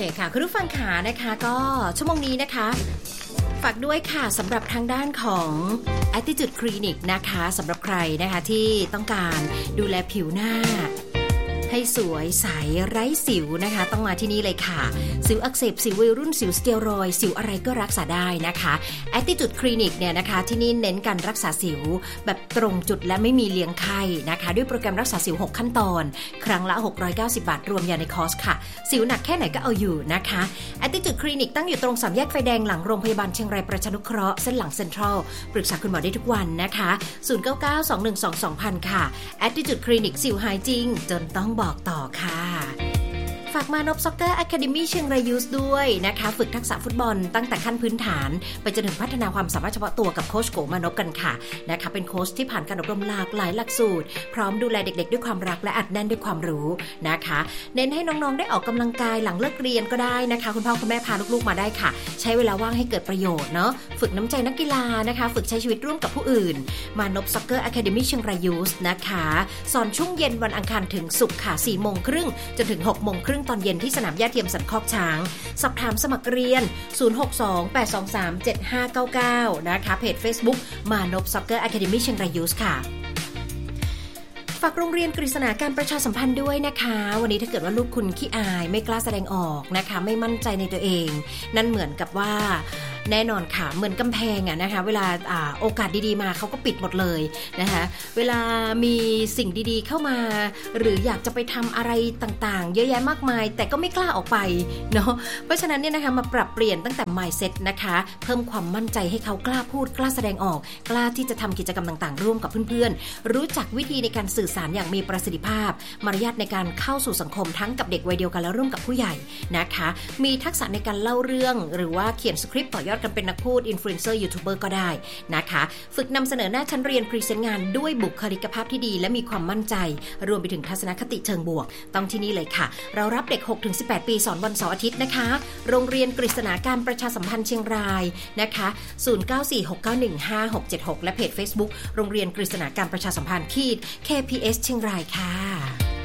ค่ะคุณผู้ฟังขานะคะก็ชั่วโมงนี้นะคะฝากด้วยค่ะสำหรับทางด้านของ Attitude Clinic นะคะสำหรับใครนะคะที่ต้องการดูแลผิวหน้าให้สวยใสไร้สิวนะคะต้องมาที่นี่เลยค่ะสิวอักเสบสิววัยรุ่นสิวสเตียรอยด์สิวอะไรก็รักษาได้นะคะ Attitude Clinic เนี่ยนะคะที่นี่เน้นการรักษาสิวแบบตรงจุดและไม่มีเลี้ยงไข้นะคะด้วยโปรแกรมรักษาสิว6ขั้นตอนครั้งละ690 บาทรวมยาในคอร์สค่ะสิวหนักแค่ไหนก็เอาอยู่นะคะ Attitude Clinic ตั้งอยู่ตรง3แยกไฟแดงหลังโรงพยาบาลเชียงรายประชานุเคราะห์เส้นหลังเซ็นทรัลปรึกษาคุณหมอได้ทุกวันนะคะ0992122000ค่ะ Attitude Clinic สิวหายจริงจนต้องบอกต่อค่ะฝากมานพซ็อกเกอร์อะคาเดมี่เชียงรายยูสด้วยนะคะฝึกทักษะฟุตบอลตั้งแต่ขั้นพื้นฐานไปจนถึงพัฒนาความสามารถเฉพาะตัวกับโค้ชโกมานพกันค่ะนะคะเป็นโค้ชที่ผ่านการอบรมหลากหลายหลักสูตรพร้อมดูแลเด็กๆด้วยความรักและอัดแน่นด้วยความรู้นะคะเน้นให้น้องๆได้ออกกำลังกายหลังเลิกเรียนก็ได้นะคะคุณพ่อคุณแม่พาลูกๆมาได้ค่ะใช้เวลาว่างให้เกิดประโยชน์เนาะฝึกน้ำใจนักกีฬานะคะฝึกใช้ชีวิตร่วมกับผู้อื่นมานพซ็อกเกอร์อะคาเดมี่เชียงรายยูสนะคะสอนช่วงเย็นวันอังคารถึงศุกร์ค่ะ 4:30 นจนถึง 6:30 นตอนเย็นที่สนามหญ้าเทียมสันคอกช้างสอบถามสมัครเรียน0628237599นะคะเพจ Facebook มานพซ็อกเกอร์อะคาเดมี่เชียงรายยูสค่ะฝากโรงเรียนกฤษณาการประชาสัมพันธ์ด้วยนะคะวันนี้ถ้าเกิดว่าลูกคุณขี้อายไม่กล้าแสดงออกนะคะไม่มั่นใจในตัวเองนั่นเหมือนกับว่าแน่นอนค่ะเหมือนกำแพงอะนะคะเวลาโอกาสดีๆมาเขาก็ปิดหมดเลยนะคะเวลามีสิ่งดีๆเข้ามาหรืออยากจะไปทำอะไรต่างๆเยอะแยะมากมายแต่ก็ไม่กล้าออกไปเนาะเพราะฉะนั้นเนี่ยนะคะมาปรับเปลี่ยนตั้งแต่ mindset นะคะเพิ่มความมั่นใจให้เขากล้าพูดกล้าแสดงออกกล้าที่จะทำกิจกรรมต่างๆร่วมกับเพื่อนๆรู้จักวิธีในการสื่อสารอย่างมีประสิทธิภาพมารยาทในการเข้าสู่สังคมทั้งกับเด็กวัยเดียวกันและร่วมกับผู้ใหญ่นะคะมีทักษะในการเล่าเรื่องหรือว่าเขียนสคริปต์ต่อยอดกันเป็นนักพูดอินฟลูเอนเซอร์ยูทูบเบอร์ก็ได้นะคะฝึกนำเสนอหน้าชั้นเรียนพรีเซนต์งานด้วยบุคลิกภาพที่ดีและมีความมั่นใจรวมไปถึงทัศนคติเชิงบวกต้องที่นี่เลยค่ะเรารับเด็ก 6-18 ปีสอนวันเสาร์อาทิตย์นะคะโรงเรียนกฤษณาการประชาสัมพันธ์เชียงรายนะคะ0946915676และเพจ Facebook โรงเรียนกฤษณาการประชาสัมพันธ์KPS เชียงรายค่ะ